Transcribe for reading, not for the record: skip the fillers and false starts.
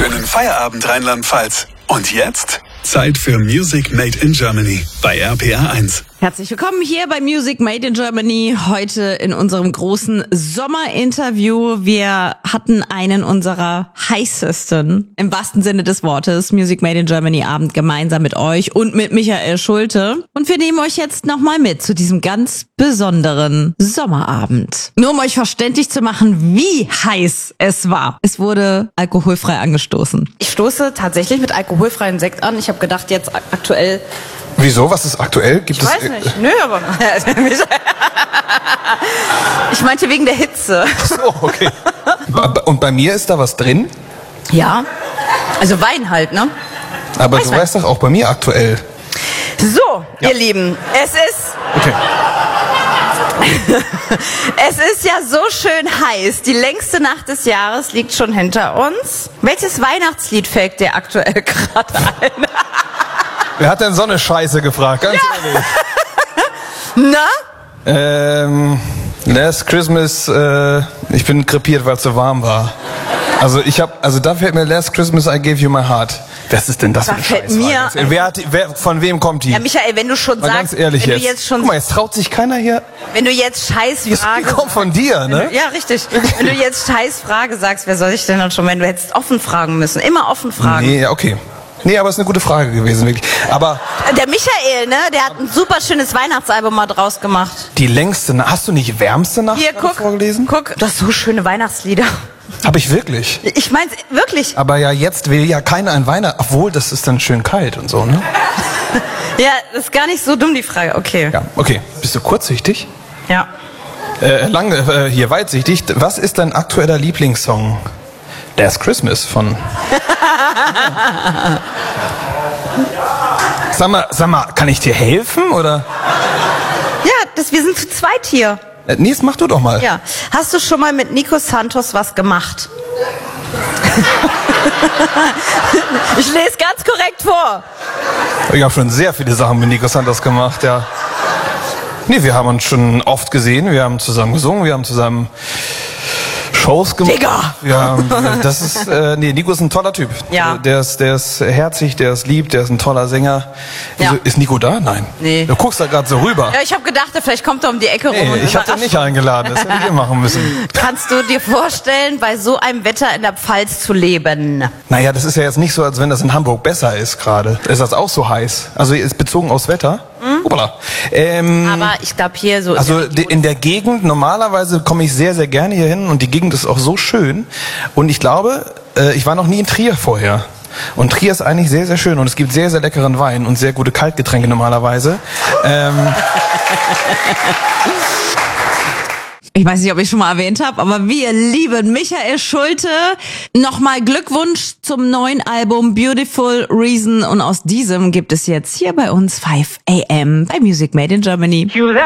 Schönen Feierabend, Rheinland-Pfalz. Und jetzt Zeit für Music Made in Germany bei RPR 1. Herzlich willkommen hier bei Music Made in Germany, heute in unserem großen Sommerinterview. Wir hatten einen unserer heißesten, im wahrsten Sinne des Wortes, Music Made in Germany Abend gemeinsam mit euch und mit Michael Schulte. Und wir nehmen euch jetzt nochmal mit zu diesem ganz besonderen Sommerabend. Nur um euch verständlich zu machen, wie heiß es war. Es wurde alkoholfrei angestoßen. Ich stoße tatsächlich mit alkoholfreiem Sekt an. Ich habe gedacht, jetzt aktuell... Wieso? Was ist aktuell? Ich weiß nicht. Nö, aber... Ich meinte wegen der Hitze. So, okay. Und bei mir ist da was drin? Ja. Also Wein halt, ne? Aber du weißt doch auch bei mir aktuell. So, Ja. ihr Lieben, es ist... Okay. Es ist ja so schön heiß. Die längste Nacht des Jahres liegt schon hinter uns. Welches Weihnachtslied fällt dir aktuell gerade ein? Wer hat denn so eine Scheiße gefragt? Ganz ehrlich. Na? Last Christmas, ich bin krepiert, weil es so warm war. Also da fällt mir Last Christmas I Gave You My Heart. Was ist denn das für eine fällt Scheiße? mir- Von wem kommt die? Ja, Michael, wenn du schon Mal sagst, ganz ehrlich wenn jetzt. du jetzt schon, Guck mal, jetzt traut sich keiner hier. wenn du jetzt Die Scheißfrage, kommt von dir, ne? ja richtig, wenn du jetzt Scheißfrage sagst, wer soll ich denn dann schon, wenn du hättest offen fragen müssen, immer offen fragen. Nee, ja, okay. Nee, aber es ist eine gute Frage gewesen, wirklich. Aber Der Michael, ne, der hat ein super schönes Weihnachtsalbum mal draus gemacht. die längste Nacht, hast du nicht wärmste Nacht Hier, gerade vorgelesen? guck, du hast so schöne Weihnachtslieder. Hab ich wirklich. Ich mein's wirklich. Aber ja, jetzt will ja keiner ein Weihnachten, obwohl das ist dann schön kalt und so, ne? Ja, das ist gar nicht so dumm, die Frage. Okay. Ja, okay. Bist du kurzsichtig? Ja. Hier weitsichtig. Was ist dein aktueller Lieblingssong? Last Christmas von... Sag mal, kann ich dir helfen, oder? Ja, wir sind zu zweit hier. Nee, das mach du doch mal. Ja. Hast du schon mal mit Nico Santos was gemacht? Ich lese ganz korrekt vor. Ich habe schon sehr viele Sachen mit Nico Santos gemacht, ja. Nee, wir haben uns schon oft gesehen, wir haben zusammen gesungen, wir haben zusammen Shows gemacht. Digga! Ja, das ist, Nico ist ein toller Typ. Ja. Der ist herzig, der ist lieb, der ist ein toller Sänger. Ja. Wieso, ist Nico da? Nein. Nee. Du guckst da gerade so rüber. Ja, ich habe gedacht, vielleicht kommt er um die Ecke rum. Nee, und ich hab den nicht eingeladen, das hättet ihr machen müssen. Kannst du dir vorstellen, bei so einem Wetter in der Pfalz zu leben? Naja, das ist ja jetzt nicht so, als wenn das in Hamburg besser ist gerade. Ist das auch so heiß? Also ist bezogen aufs Wetter? Hoppala. Aber ich glaube hier so... Also in der Region- in der Gegend, normalerweise komme ich sehr, sehr gerne hier hin und die Gegend ist auch so schön. Und ich glaube, ich war noch nie in Trier vorher. Und Trier ist eigentlich sehr, sehr schön und es gibt sehr, sehr leckeren Wein und sehr gute Kaltgetränke normalerweise. Ich weiß nicht, ob ich schon mal erwähnt habe, aber wir lieben Michael Schulte. Nochmal Glückwunsch zum neuen Album Beautiful Reason und aus diesem gibt es jetzt hier bei uns 5 AM bei Music Made in Germany.